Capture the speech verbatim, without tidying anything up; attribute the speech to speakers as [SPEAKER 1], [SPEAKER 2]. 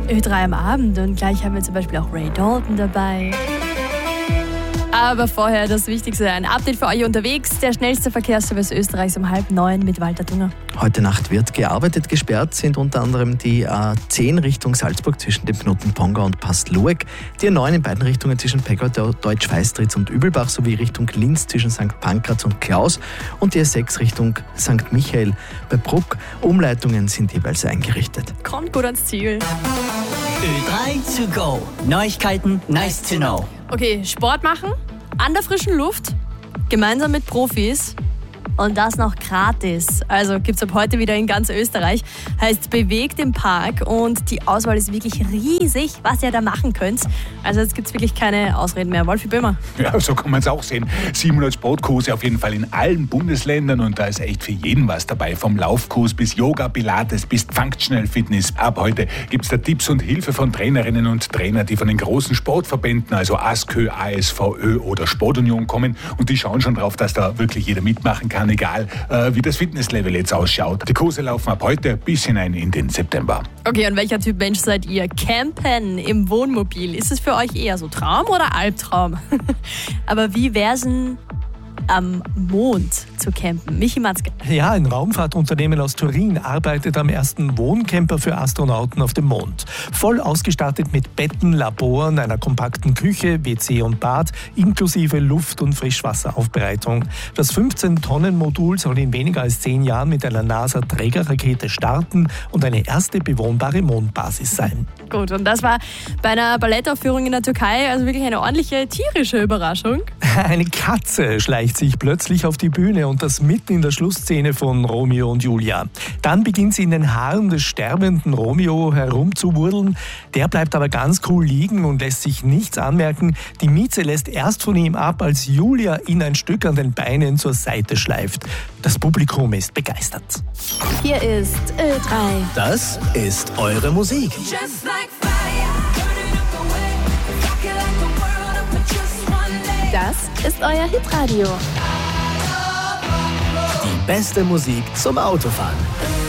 [SPEAKER 1] Ö drei am Abend und gleich haben wir zum Beispiel auch Ray Dalton dabei. Aber vorher das Wichtigste, ein Update für euch unterwegs. Der schnellste Verkehrsservice Österreichs um halb neun mit Walter Dunger.
[SPEAKER 2] Heute Nacht wird gearbeitet. Gesperrt sind unter anderem die A zehn Richtung Salzburg zwischen dem Knoten Ponga und Pastlueck, die A neun in beiden Richtungen zwischen Pegau, Deutsch-Feistritz und Übelbach sowie Richtung Linz zwischen Sankt Pankraz und Klaus und die A sechs Richtung Sankt Michael bei Bruck. Umleitungen sind jeweils eingerichtet.
[SPEAKER 1] Kommt gut ans Ziel.
[SPEAKER 3] Ö drei to go. Neuigkeiten, nice to know.
[SPEAKER 1] Okay, Sport machen, an der frischen Luft, gemeinsam mit Profis und das noch gratis. Also gibt's ab heute wieder in ganz Österreich. Heißt bewegt im Park und die Auswahl ist wirklich riesig, was ihr da machen könnt. Also jetzt gibt's wirklich keine Ausreden mehr. Wolfi Böhmer.
[SPEAKER 4] Ja, so kann man es auch sehen. siebenhundert Sportkurse auf jeden Fall in allen Bundesländern und da ist echt für jeden was dabei. Vom Laufkurs bis Yoga, Pilates bis Functional Fitness. Ab heute gibt's da Tipps und Hilfe von Trainerinnen und Trainern, die von den großen Sportverbänden, also ASKÖ, A S V Ö oder Sportunion kommen und die schauen schon drauf, dass da wirklich jeder mitmachen kann, egal äh, wie das Fitnesslevel jetzt ausschaut. Die Kurse laufen ab heute bis hinein in den September.
[SPEAKER 1] Okay, und welcher Typ Mensch seid ihr? Campen im Wohnmobil. Ist es für euch eher so Traum oder Albtraum? Aber wie wär's denn am Mond zu campen? Michi Matzke.
[SPEAKER 5] Ja, ein Raumfahrtunternehmen aus Turin arbeitet am ersten Wohncamper für Astronauten auf dem Mond. Voll ausgestattet mit Betten, Laboren, einer kompakten Küche, W C und Bad, inklusive Luft- und Frischwasseraufbereitung. Das fünfzehn-Tonnen-Modul soll in weniger als zehn Jahren mit einer NASA-Trägerrakete starten und eine erste bewohnbare Mondbasis sein.
[SPEAKER 1] Gut, und das war bei einer Ballettaufführung in der Türkei also wirklich eine ordentliche tierische Überraschung.
[SPEAKER 5] Eine Katze schleicht sich plötzlich auf die Bühne und das mitten in der Schlussszene von Romeo und Julia. Dann beginnt sie in den Haaren des sterbenden Romeo herumzuwurdeln. Der bleibt aber ganz cool liegen und lässt sich nichts anmerken. Die Mieze lässt erst von ihm ab, als Julia ihn ein Stück an den Beinen zur Seite schleift. Das Publikum ist begeistert.
[SPEAKER 1] Hier ist Ö drei.
[SPEAKER 3] Das ist eure Musik.
[SPEAKER 1] Das ist euer Hitradio.
[SPEAKER 3] Die beste Musik zum Autofahren.